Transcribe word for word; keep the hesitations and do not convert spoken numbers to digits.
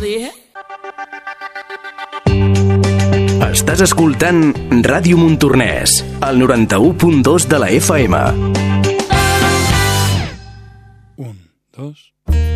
dije? Estàs escoltant Ràdio Montornès, al noranta-u punt dos de la F M. Un, dos...